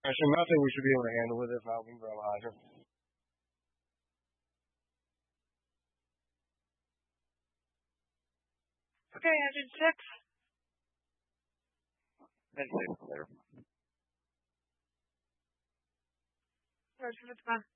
Actually, nothing we should be able to handle with this album, Roger. Okay, engine 6. Engine 6 clear. Roger, it's fine.